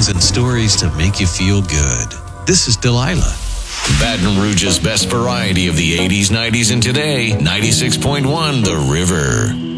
songs and stories to make you feel good. This is Delilah. Baton Rouge's best variety of the 80s, 90s, and today, 96.1 The River.